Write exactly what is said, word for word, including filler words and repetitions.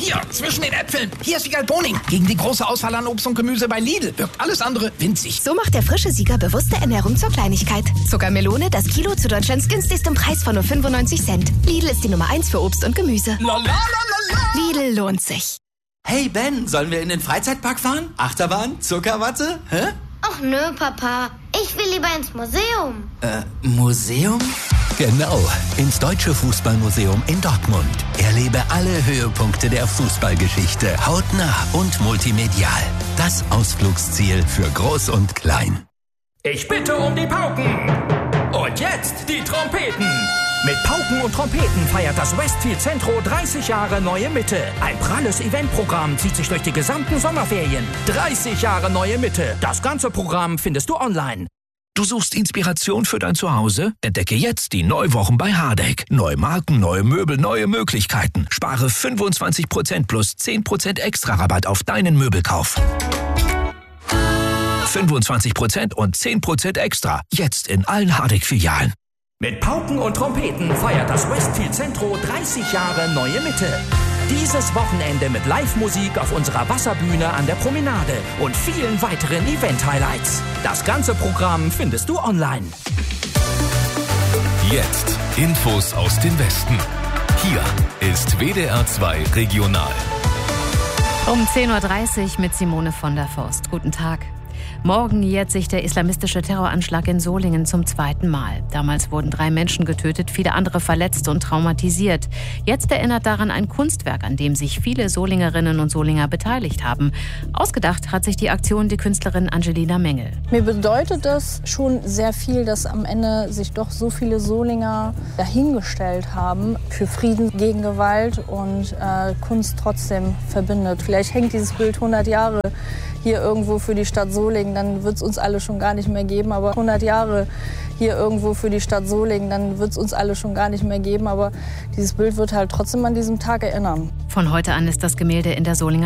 hier, zwischen den Äpfeln. Hier ist Wiegald Boning. Gegen die große Auswahl an Obst und Gemüse bei Lidl wirkt alles andere winzig. So macht der frische Sieger bewusste Ernährung zur Kleinigkeit. Zuckermelone, das Kilo zu Deutschlands günstigstem Preis von nur fünfundneunzig Cent. Lidl ist die Nummer eins für Obst und Gemüse. La, la, la, la, la. Lidl lohnt sich. Hey Ben, sollen wir in den Freizeitpark fahren? Achterbahn? Zuckerwatte? Hä? Ach nö, Papa. Ich will lieber ins Museum. Äh, Museum? Genau, ins Deutsche Fußballmuseum in Dortmund. Erlebe alle Höhepunkte der Fußballgeschichte hautnah und multimedial. Das Ausflugsziel für Groß und Klein. Ich bitte um die Pauken. Und jetzt die Trompeten. Mit Pauken und Trompeten feiert das Westfield Centro dreißig Jahre Neue Mitte. Ein pralles Eventprogramm zieht sich durch die gesamten Sommerferien. dreißig Jahre Neue Mitte. Das ganze Programm findest du online. Du suchst Inspiration für dein Zuhause? Entdecke jetzt die Neuwochen bei Hardegg. Neue Marken, neue Möbel, neue Möglichkeiten. Spare fünfundzwanzig Prozent plus zehn Prozent extra Rabatt auf deinen Möbelkauf. fünfundzwanzig Prozent und zehn Prozent extra. Jetzt in allen Hardegg-Filialen. Mit Pauken und Trompeten feiert das Westfield Centro dreißig Jahre Neue Mitte. Dieses Wochenende mit Live-Musik auf unserer Wasserbühne an der Promenade und vielen weiteren Event-Highlights. Das ganze Programm findest du online. Jetzt Infos aus dem Westen. Hier ist W D R zwei Regional. Um zehn Uhr dreißig mit Simone von der Forst. Guten Tag. Morgen jährt sich der islamistische Terroranschlag in Solingen zum zweiten Mal. Damals wurden drei Menschen getötet, viele andere verletzt und traumatisiert. Jetzt erinnert daran ein Kunstwerk, an dem sich viele Solingerinnen und Solinger beteiligt haben. Ausgedacht hat sich die Aktion die Künstlerin Angelina Mengel. Mir bedeutet das schon sehr viel, dass am Ende sich doch so viele Solinger dahingestellt haben für Frieden gegen Gewalt und äh, Kunst trotzdem verbindet. Vielleicht hängt dieses Bild hundert Jahre hier irgendwo für die Stadt Solingen, dann wird es uns alle schon gar nicht mehr geben. Aber hundert Jahre hier irgendwo für die Stadt Solingen, dann wird es uns alle schon gar nicht mehr geben. Aber dieses Bild wird halt trotzdem an diesem Tag erinnern. Von heute an ist das Gemälde in der Solinger